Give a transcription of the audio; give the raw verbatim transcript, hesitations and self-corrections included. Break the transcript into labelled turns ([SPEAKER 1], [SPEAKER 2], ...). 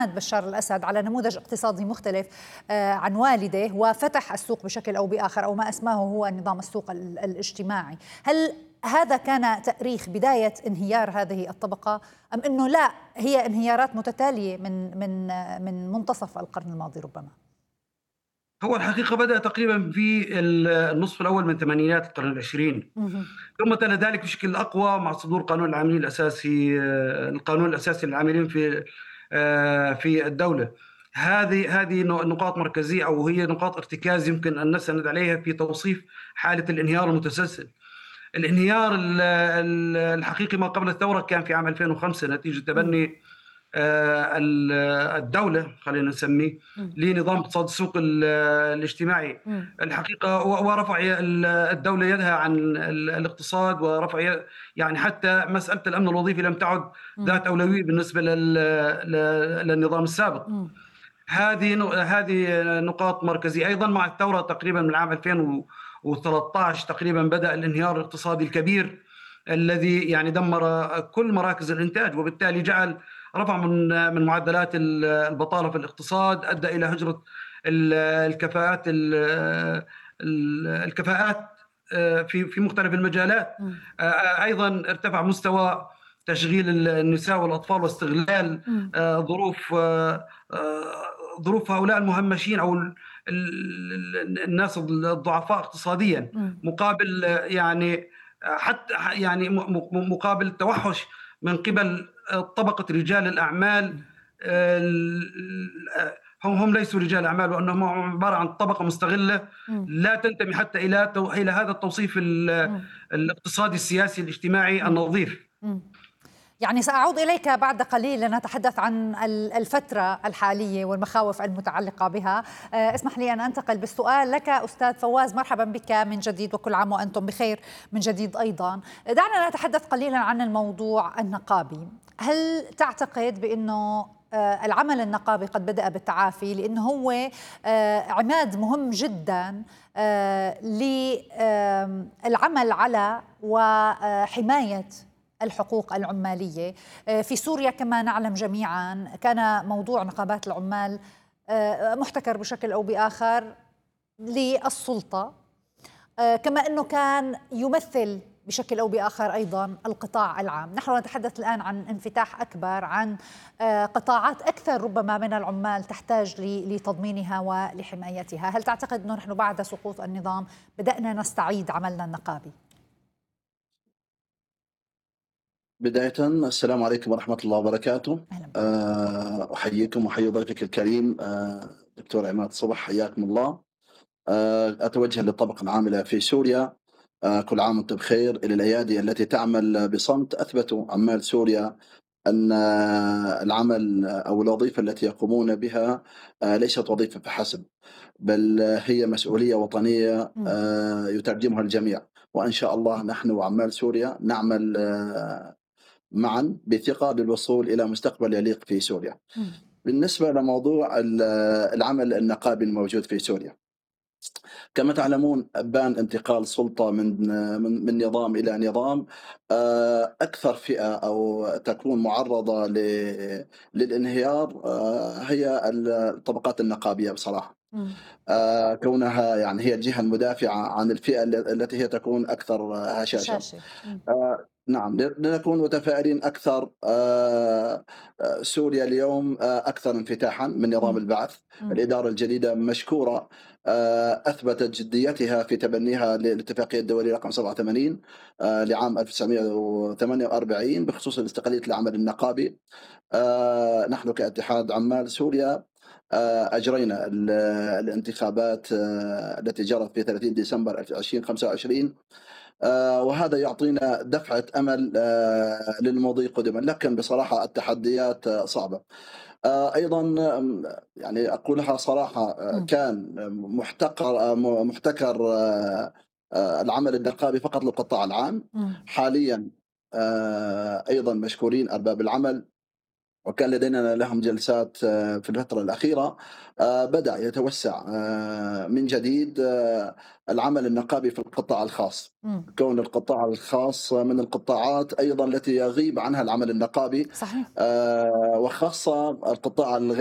[SPEAKER 1] بشار الأسد على نموذج اقتصادي مختلف آه، عن والده، وفتح السوق بشكل أو بآخر، أو ما أسماه هو نظام السوق ال- الاجتماعي. هل هذا كان تأريخ بداية انهيار هذه الطبقة، أم أنه لا، هي انهيارات متتالية من من آه، من منتصف القرن الماضي ربما؟
[SPEAKER 2] هو الحقيقة بدأ تقريبا في ال- النصف الأول من ثمانينات القرن العشرين،
[SPEAKER 1] مهم.
[SPEAKER 2] ثم تلا ذلك بشكل أقوى مع صدور قانون العاملين الأساسي، آه، القانون الأساسي للعاملين في آه، في الدولة. هذه هذه نقاط مركزية، أو هي نقاط ارتكاز يمكن أن نستند عليها في توصيف حالة الانهيار المتسلسل. الانهيار ال- ال- الحقيقي ما قبل الثورة كان في عام ألفين وخمسة نتيجة
[SPEAKER 1] مم.
[SPEAKER 2] تبني آه، ال- الدولة، خلينا نسميه،
[SPEAKER 1] مم.
[SPEAKER 2] لنظام اقتصاد السوق ال- الاجتماعي.
[SPEAKER 1] مم.
[SPEAKER 2] الحقيقة و- ورفع ال- الدولة يدها عن ال- الاقتصاد، ورفع ي- يعني حتى مسألة الأمن الوظيفي لم تعد
[SPEAKER 1] مم.
[SPEAKER 2] ذات أولوية بالنسبة لل- ل- للنظام السابق.
[SPEAKER 1] مم.
[SPEAKER 2] هذه ن- هذه نقاط مركزية. أيضا مع الثورة تقريبا من عام ألفين وثلاثة عشر تقريبا بدأ الانهيار الاقتصادي الكبير الذي يعني دمر كل مراكز الإنتاج، وبالتالي جعل رفع من من معدلات البطالة في الاقتصاد، أدى إلى هجرة ال- الكفاءات ال- ال- الكفاءات آه، في في مختلف المجالات.
[SPEAKER 1] مم.
[SPEAKER 2] آه، آه، أيضا ارتفع مستوى تشغيل النساء والأطفال، واستغلال
[SPEAKER 1] مم.
[SPEAKER 2] آه، ظروف آه، آه، ظروف هؤلاء المهمشين، أو ال- ال- الناس الضعفاء اقتصاديا،
[SPEAKER 1] مم.
[SPEAKER 2] مقابل آه، يعني آه، حتى يعني م- م- مقابل التوحش من قبل آه، طبقة رجال الأعمال. آه، ال- آه، هم هم ليسوا رجال أعمال، وأنهم عبارة عن طبقة مستغلة
[SPEAKER 1] مم.
[SPEAKER 2] لا تنتمي حتى إلى تو- إلى هذا التوصيف ال-
[SPEAKER 1] مم.
[SPEAKER 2] الاقتصادي السياسي الاجتماعي
[SPEAKER 1] مم.
[SPEAKER 2] النظيف.
[SPEAKER 1] مم. يعني سأعود إليك بعد قليل لنتحدث عن ال- الفترة الحالية والمخاوف المتعلقة بها. آه، اسمح لي أن أنتقل بالسؤال لك أستاذ فواز، مرحبا بك من جديد، وكل عام وأنتم بخير من جديد أيضا. دعنا نتحدث قليلا عن الموضوع النقابي. هل تعتقد بأنه آه، العمل النقابي قد بدأ بالتعافي، لأنه هو آه، عماد مهم جدا آه، للعمل على وحماية الحقوق العمالية؟ في سوريا كما نعلم جميعا كان موضوع نقابات العمال محتكر بشكل أو بآخر للسلطة، كما أنه كان يمثل بشكل أو بآخر أيضا القطاع العام. نحن نتحدث الآن عن انفتاح أكبر، عن قطاعات أكثر ربما من العمال تحتاج لتضمينها ولحمايتها. هل تعتقد أنه نحن بعد سقوط النظام بدأنا نستعيد عملنا النقابي؟
[SPEAKER 3] بداية السلام عليكم ورحمة الله وبركاته.
[SPEAKER 1] أهلا بك.
[SPEAKER 3] آه، أحييكم وأحيي ضيفك الكريم آه، دكتور عماد صبح، حياكم الله. آه، أتوجه للطبقة العاملة في سوريا. آه، كل عام وأنتم بخير. إلى الأيادي التي تعمل بصمت، أثبتوا عمال سوريا أن آه، العمل أو الوظيفة التي يقومون بها آه، ليست وظيفة فحسب، بل هي مسؤولية وطنية
[SPEAKER 1] مم.
[SPEAKER 3] آه، يترجمها الجميع. وإن شاء الله نحن وعمال سوريا نعمل آه، معا بثقة للوصول إلى مستقبل يليق في سوريا.
[SPEAKER 1] مم.
[SPEAKER 3] بالنسبة لموضوع ال- العمل النقابي الموجود في سوريا، كما تعلمون أبان انتقال سلطة من من من نظام إلى نظام. آه، أكثر فئة أو تكون معرضة ل- للانهيار آه، هي الطبقات النقابية بصراحة.
[SPEAKER 1] مم.
[SPEAKER 3] آه، كونها يعني هي الجهة المدافعة عن الفئة التي هي تكون أكثر هشاشة.
[SPEAKER 1] هشاشة. مم.
[SPEAKER 3] آه، نعم، لنكون متفائلين أكثر. آه، آه، سوريا اليوم آه، أكثر انفتاحا من نظام
[SPEAKER 1] مم.
[SPEAKER 3] البعث.
[SPEAKER 1] مم.
[SPEAKER 3] الإدارة الجديدة مشكورة، آه، أثبتت جديتها في تبنيها للاتفاقية الدولية رقم سبعة وثمانين آه، لعام ألف وتسعمئة وثمانية وأربعين بخصوص استقلالية العمل النقابي. آه، نحن كاتحاد عمال سوريا آه، أجرينا ال- الانتخابات آه، التي جرت في ثلاثين ديسمبر ألفين وخمسة وعشرين، آه، وهذا يعطينا دفعة أمل آه، للمضي قدما، لكن بصراحة التحديات آه، صعبة. آه، أيضا آم، يعني أقولها صراحة، آه،
[SPEAKER 1] مم.
[SPEAKER 3] كان محتقر آه، م- محتكر آه، آه، العمل النقابي فقط للقطاع العام.
[SPEAKER 1] مم.
[SPEAKER 3] حاليا آه، أيضا مشكورين أرباب العمل وكان لدينا لهم جلسات في الفترة الأخيرة. بدأ يتوسع من جديد العمل النقابي في القطاع الخاص،
[SPEAKER 1] مم.
[SPEAKER 3] كون القطاع الخاص من القطاعات أيضا التي يغيب عنها العمل النقابي،
[SPEAKER 1] صحيح.
[SPEAKER 3] وخاصة القطاع